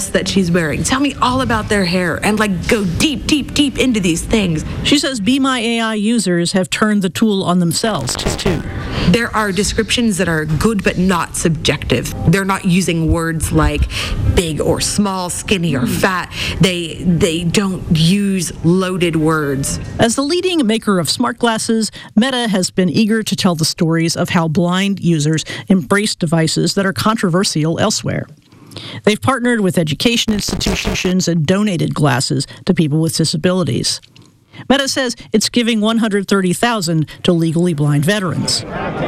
dress that she's wearing. Tell me all about their hair, and go deep, deep, deep into these things. She says Be My AI users have turned the tool on themselves, too. There are descriptions that are good but not subjective. They're not using words like big or small, skinny or fat. They don't use loaded words. As the leading maker of smart glasses, Meta has been eager to tell the stories of how blind users embrace devices that are controversial elsewhere. They've partnered with education institutions and donated glasses to people with disabilities. Meta says it's giving $130,000 to legally blind veterans.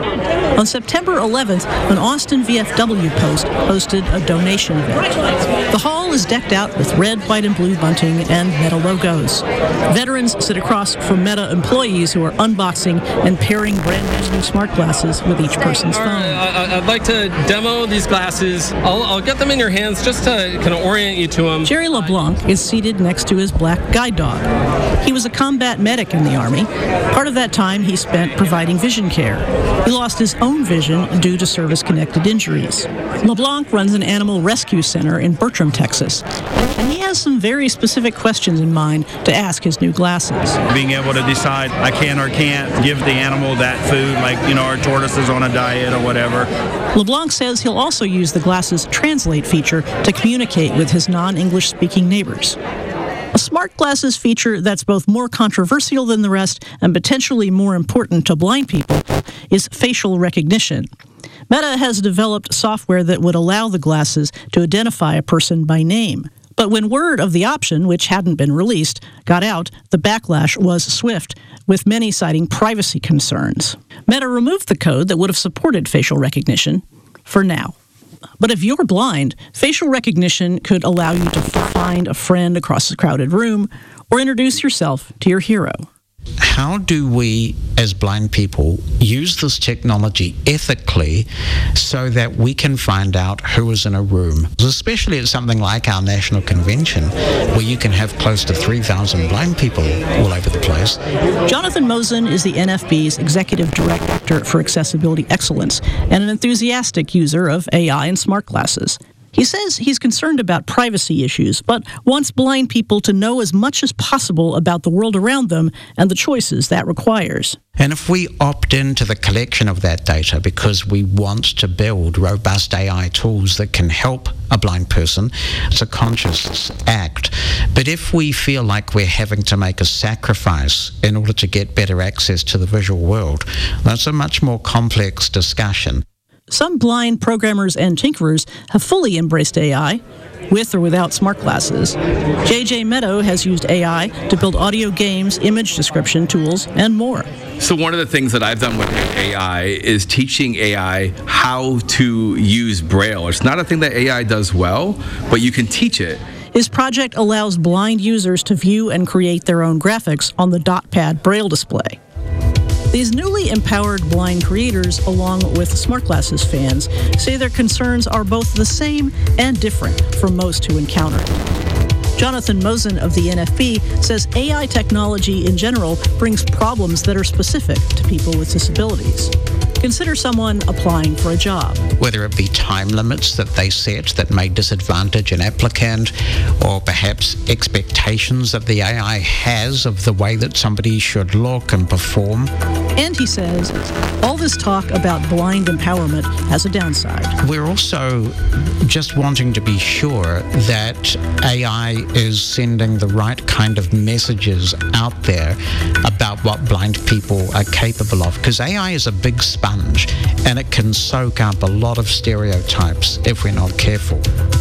On September 11th, an Austin VFW post hosted a donation event. The hall is decked out with red, white, and blue bunting and Meta logos. Veterans sit across from Meta employees who are unboxing and pairing brand new smart glasses with each person's phone. I'd like to demo these glasses. I'll get them in your hands just to kind of orient you to them. Jerry LeBlanc is seated next to his black guide dog. He was a combat medic in the Army. Part of that time he spent providing vision care. He lost his own vision due to service-connected injuries. LeBlanc runs an animal rescue center in Bertram, Texas, and he has some very specific questions in mind to ask his new glasses. Being able to decide I can or can't give the animal that food, our tortoise is on a diet or whatever. LeBlanc says he'll also use the glasses' Translate feature to communicate with his non-English speaking neighbors. A smart glasses feature that's both more controversial than the rest and potentially more important to blind people is facial recognition. Meta has developed software that would allow the glasses to identify a person by name. But when word of the option, which hadn't been released, got out, the backlash was swift, with many citing privacy concerns. Meta removed the code that would have supported facial recognition for now. But if you're blind, facial recognition could allow you to find a friend across a crowded room or introduce yourself to your hero. How do we, as blind people, use this technology ethically so that we can find out who is in a room? Especially at something like our national convention, where you can have close to 3,000 blind people all over the place. Jonathan Mosen is the NFB's Executive Director for Accessibility Excellence and an enthusiastic user of AI and smart glasses. He says he's concerned about privacy issues, but wants blind people to know as much as possible about the world around them and the choices that requires. And if we opt into the collection of that data because we want to build robust AI tools that can help a blind person, it's a conscious act. But if we feel like we're having to make a sacrifice in order to get better access to the visual world, that's a much more complex discussion. Some blind programmers and tinkerers have fully embraced AI, with or without smart glasses. JJ Meadow has used AI to build audio games, image description tools, and more. So one of the things that I've done with AI is teaching AI how to use Braille. It's not a thing that AI does well, but you can teach it. His project allows blind users to view and create their own graphics on the DotPad Braille display. These newly empowered blind creators, along with smart glasses fans, say their concerns are both the same and different from most who encounter it. Jonathan Mosen of the NFB says AI technology in general brings problems that are specific to people with disabilities. Consider someone applying for a job. Whether it be time limits that they set that may disadvantage an applicant, or perhaps expectations that the AI has of the way that somebody should look and perform. And he says, all this talk about blind empowerment has a downside. We're also just wanting to be sure that AI is sending the right kind of messages out there about what blind people are capable of. Because AI is a big sponge, and it can soak up a lot of stereotypes if we're not careful.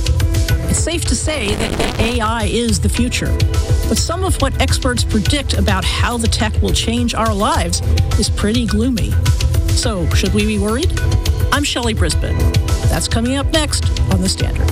It's safe to say that AI is the future. But some of what experts predict about how the tech will change our lives is pretty gloomy. So, should we be worried? I'm Shelley Brisbane. That's coming up next on The Standard.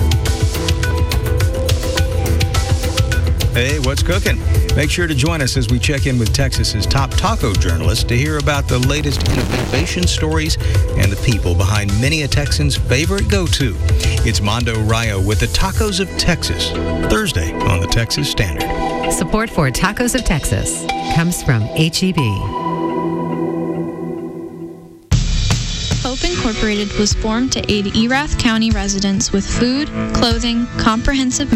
Hey, what's cooking? Make sure to join us as we check in with Texas's top taco journalists to hear about the latest innovation stories and the people behind many a Texan's favorite go-to. It's Mondo Rayo with the Tacos of Texas, Thursday on the Texas Standard. Support for Tacos of Texas comes from HEB. Hope Incorporated was formed to aid Erath County residents with food, clothing, comprehensive